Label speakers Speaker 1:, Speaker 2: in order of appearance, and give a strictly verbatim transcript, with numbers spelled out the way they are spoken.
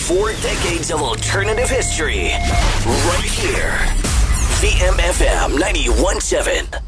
Speaker 1: Four decades of alternative history. Right here. V M F M ninety-one point seven.